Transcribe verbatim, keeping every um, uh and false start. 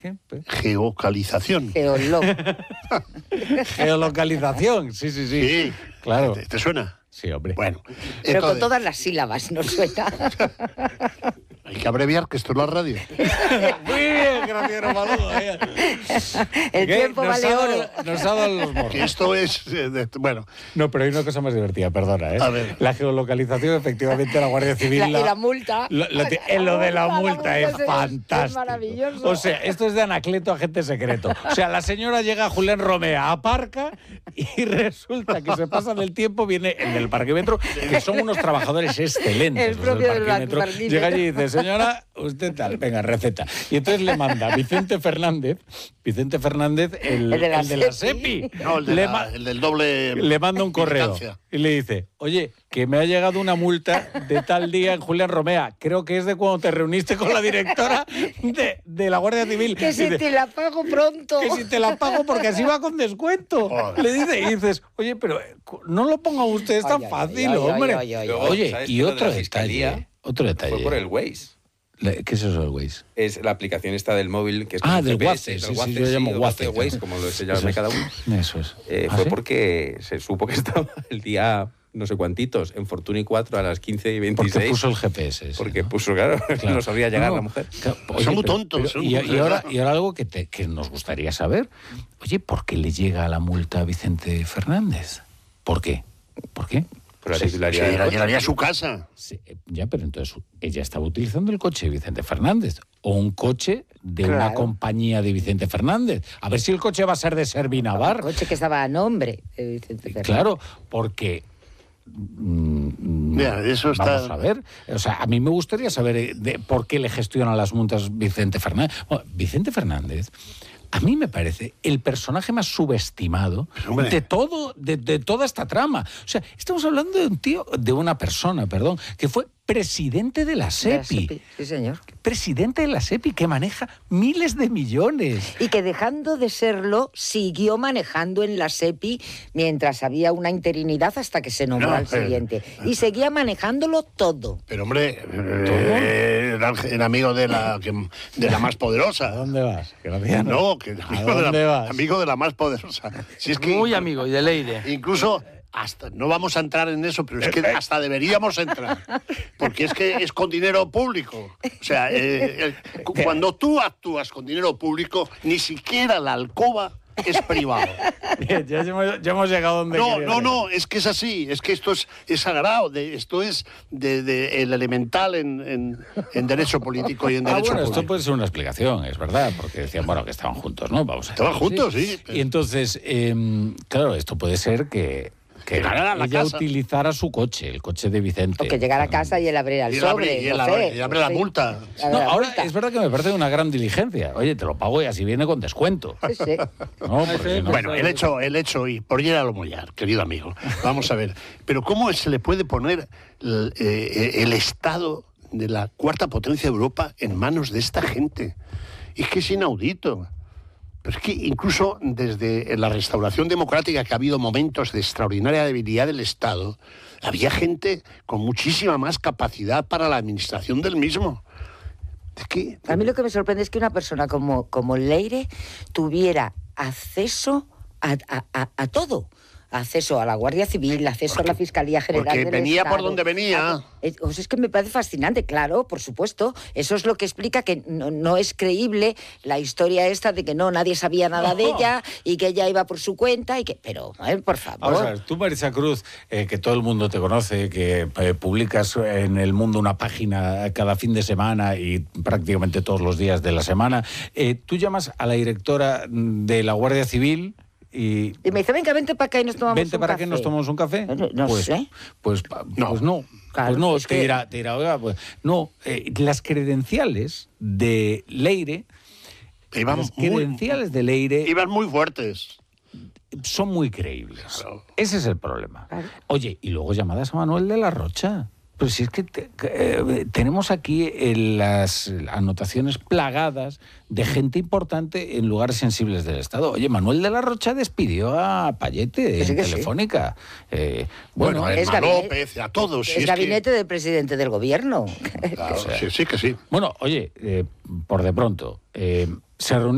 ¿Qué? Geocalización. Geolo. Geolocalización, sí, sí, sí. Sí, claro. ¿Te, te suena? Sí, hombre. Bueno. Pero entonces, con todas las sílabas, ¿no suena? hay que abreviar, que esto es la radio. Muy bien, gracias, Romaludo. El tiempo nos vale ha dado, oro. Nos ha dado los morros. Que esto es... eh, de- bueno, No, pero hay una cosa más divertida, perdona, ¿eh? A ver. La geolocalización, efectivamente, la Guardia Civil... La- y la multa. Lo, lo te- eh, lo de la multa es es- fantástico. es maravilloso. O sea, esto es de Anacleto, agente secreto. O sea, la señora llega a Julián Romea, aparca y resulta que se pasa del tiempo, viene el del parquímetro, que son unos trabajadores excelentes. El los propio del del parquímetro. parquímetro. Llega allí y dice, señora, usted tal, venga, receta. Y entonces le manda Vicente Fernández, Vicente Fernández, el, El de la el de la SEPI. SEPI. no, el, de Le la- ma- el del doble... le manda un correo militancia. y le dice, oye, que me ha llegado una multa de tal día en Julián Romea. Creo que es de cuando te reuniste con la directora de, de la Guardia Civil. Que si Dice, te la pago pronto. que si te la pago porque así va con descuento. Joder. Le dice, y dices, oye, pero no lo ponga usted, es tan Ay, ay, fácil, ay, ay, hombre. ay, ay, ay. Luego, Oye, ¿sabes y que lo de otro la fiscalía detalle. Otro detalle. Fue por el Waze. Le- ¿Qué es eso del Waze? Es la aplicación esta del móvil que es Ah, como del G P S, Waze, del sí, sí, Waze, yo llamo el Waze. Waze, como lo se llama Eso es. cada uno. Eso es. Eh, ¿Ah, fue sí? porque se supo que estaba el día no sé cuantitos en Fortuny cuatro a las quince y veintiséis. Porque puso el G P S. ese, Porque ¿no? puso, claro, Claro. no sabía llegar No, la mujer. claro, Son muy pero- tontos, pero- son y, muy- y ahora, y ahora algo que, te- que nos gustaría saber. Oye, ¿por qué le llega la multa a Vicente Fernández? ¿Por qué? ¿Por qué? Por la Sí, titularidad Sí, del la coche. llevaría a su casa. sí, eh, ya, pero entonces ella estaba utilizando el coche de Vicente Fernández o un coche de una Claro. compañía de Vicente Fernández. A ver si el coche va a ser de Servinavar. El coche que estaba a nombre de Vicente Fernández. Claro, porque... mm, Mira, eso está- Vamos a ver. O sea, a mí me gustaría saber eh, de por qué le gestiona las multas Vicente Fernández. Bueno, Vicente Fernández, a mí me parece el personaje más subestimado hombre. de todo, de, de toda esta trama. O sea, estamos hablando de un tío, de una persona, perdón, que fue presidente de la De la SEPI. SEPI, sí, señor. Presidente de la SEPI, que maneja miles de millones. Y que dejando de serlo, siguió manejando en la SEPI mientras había una interinidad hasta que se nombró No, al eh, siguiente. Y seguía manejándolo todo. Pero, hombre, eh, era, era amigo de la, que- de la más ¿A poderosa. dónde vas? Graciano? No, que ¿A amigo de, dónde la, vas? amigo de la más poderosa. Si es que Muy amigo, y de Leire. incluso hasta no vamos a entrar en eso, pero es que hasta deberíamos entrar, porque es que es con dinero público. O sea, eh, eh, cu- cuando tú actúas con dinero público, ni siquiera la alcoba es privado. Bien, ya, hemos, ya hemos llegado donde No, quería no, llegar. no, es que es así, es que esto es, es sagrado, de, esto es de, de el elemental en, en, en derecho político y en Ah, derecho bueno, esto público. puede ser una explicación, es verdad, porque decían, bueno, que estaban juntos, ¿no? Vamos a Estaban juntos, sí. Y entonces, eh, claro, esto puede ser que, que Llegara a la ella casa. utilizara su coche, el coche de Vicente. O que llegara a casa y él abriera el Y él abre- sobre. y él no abre- sé, y abre no la sé. multa. Abre No, la ahora multa. es verdad que me parece una gran diligencia. Oye, te lo pago y así viene con descuento. Sí, sí. No, porque si no- Bueno, el hecho, el hecho, y por ir a lo mollar, querido amigo, vamos a ver, pero ¿cómo se le puede poner el, eh, el Estado de la cuarta potencia de Europa en manos de esta gente? Es que es inaudito. Pero es que incluso desde la restauración democrática, que ha habido momentos de extraordinaria debilidad del Estado, había gente con muchísima más capacidad para la administración del mismo. Es que... A mí lo que me sorprende es que una persona como, como Leire tuviera acceso a, a- a- a todo. Acceso a la Guardia Civil, acceso a la Fiscalía General porque del venía por Estado. donde venía. A- es, o sea, es que me parece fascinante, claro, por supuesto. Eso es lo que explica que no, no es creíble la historia esta de que no, nadie sabía nada de No. ella y que ella iba por su cuenta y que... Pero, a ver, por favor. Vamos a ver, tú, Marisa Cruz, eh, que todo el mundo te conoce, que eh, publicas en El Mundo una página cada fin de semana y prácticamente todos los días de la semana, eh, tú llamas a la directora de la Guardia Civil y... Y me dice, venga, vente para acá y nos tomamos Vente un para café. que nos tomamos un café. No, no pues, sé. Pues pa- No. pues no. Claro, pues no, es te, que- dirá, te dirá, oiga, pues no. eh, las credenciales de Leire, Iban las muy, credenciales de Leire iban muy fuertes. son muy creíbles. Claro. Ese es el problema. Claro. Oye, y luego llamadas a Manuel de la Rocha. Pero si es que, te- que, eh, tenemos aquí eh, las anotaciones plagadas de gente importante en lugares sensibles del Estado. Oye, Manuel de la Rocha despidió a Payete Que sí, en que sí. Telefónica. Eh, Bueno, bueno, a es Emma gabinete- López, a todos. si Es es gabinete que- del presidente del gobierno. Claro, o sea, sí, sí que sí. bueno, oye, eh, por de pronto, eh, se reunió